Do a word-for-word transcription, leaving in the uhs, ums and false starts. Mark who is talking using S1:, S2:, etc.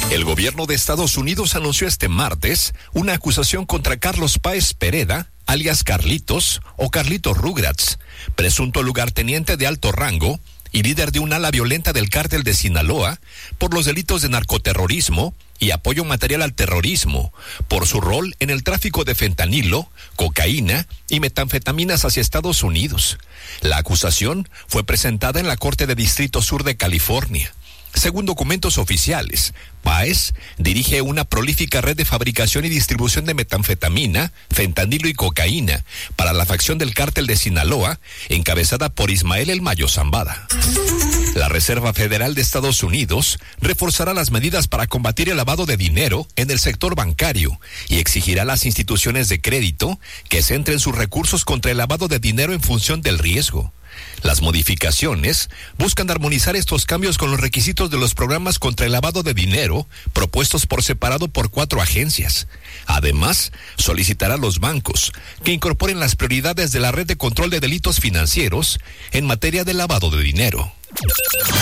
S1: El gobierno de Estados Unidos anunció este martes una acusación contra Carlos Páez Pereda, alias Carlitos o Carlitos Rugrats, presunto lugarteniente de alto rango y líder de un ala violenta del cártel de Sinaloa, por los delitos de narcoterrorismo y apoyo material al terrorismo, por su rol en el tráfico de fentanilo, cocaína y metanfetaminas hacia Estados Unidos. La acusación fue presentada en la Corte de Distrito Sur de California. Según documentos oficiales, Páez dirige una prolífica red de fabricación y distribución de metanfetamina, fentanilo y cocaína para la facción del cártel de Sinaloa, encabezada por Ismael El Mayo Zambada. La Reserva Federal de Estados Unidos reforzará las medidas para combatir el lavado de dinero en el sector bancario y exigirá a las instituciones de crédito que centren sus recursos contra el lavado de dinero en función del riesgo. Las modificaciones buscan armonizar estos cambios con los requisitos de los programas contra el lavado de dinero propuestos por separado por cuatro agencias. Además, solicitará a los bancos que incorporen las prioridades de la red de control de delitos financieros en materia de lavado de dinero.